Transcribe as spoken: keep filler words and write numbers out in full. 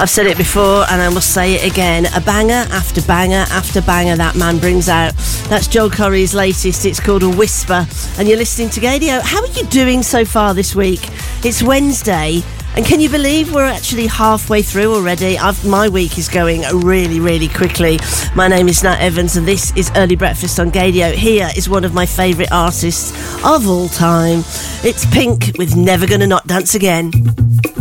I've said it before and I must say it again. A banger after banger after banger that man brings out. That's Joel Corry's latest. It's called A Whisper. And you're listening to Gaydio. How are you doing so far this week? It's Wednesday. And can you believe we're actually halfway through already? I've, my week is going really, really quickly. My name is Nat Evans and this is Early Breakfast on Gaydio. Here is one of my favourite artists of all time. It's Pink with Never Gonna Not Dance Again.